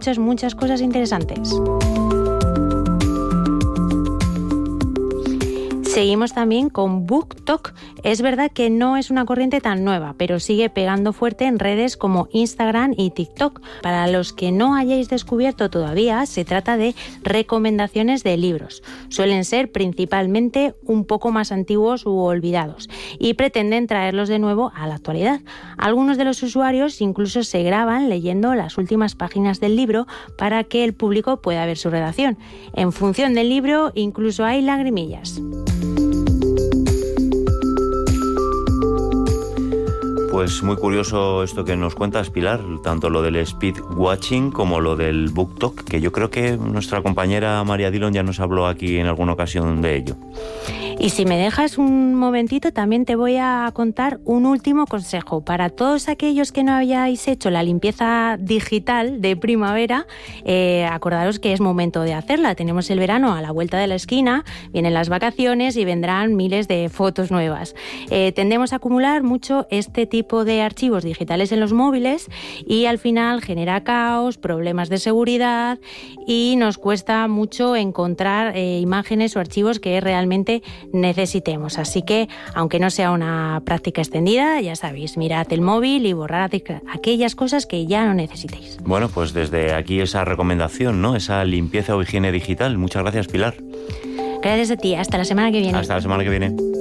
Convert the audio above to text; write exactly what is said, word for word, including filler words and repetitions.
muchas, muchas cosas interesantes. Seguimos también con BookTok. Es verdad que no es una corriente tan nueva, pero sigue pegando fuerte en redes como Instagram y TikTok. Para los que no hayáis descubierto todavía, se trata de recomendaciones de libros. Suelen ser principalmente un poco más antiguos u olvidados y pretenden traerlos de nuevo a la actualidad. Algunos de los usuarios incluso se graban leyendo las últimas páginas del libro para que el público pueda ver su redacción. En función del libro, incluso hay lagrimillas. Pues muy curioso esto que nos cuentas, Pilar, tanto lo del speed watching como lo del BookTok, que yo creo que nuestra compañera María Dillon ya nos habló aquí en alguna ocasión de ello. Y si me dejas un momentito, también te voy a contar un último consejo. Para todos aquellos que no hayáis hecho la limpieza digital de primavera, eh, acordaros que es momento de hacerla. Tenemos el verano a la vuelta de la esquina, vienen las vacaciones y vendrán miles de fotos nuevas. Eh, tendemos a acumular mucho este tipo de archivos digitales en los móviles y al final genera caos, problemas de seguridad y nos cuesta mucho encontrar eh, imágenes o archivos que realmente necesitemos. Así que, aunque no sea una práctica extendida, ya sabéis, mirad el móvil y borrad aquellas cosas que ya no necesitéis. Bueno, pues desde aquí esa recomendación, ¿no? Esa limpieza o higiene digital. Muchas gracias, Pilar. Gracias a ti. Hasta la semana que viene. Hasta la semana que viene.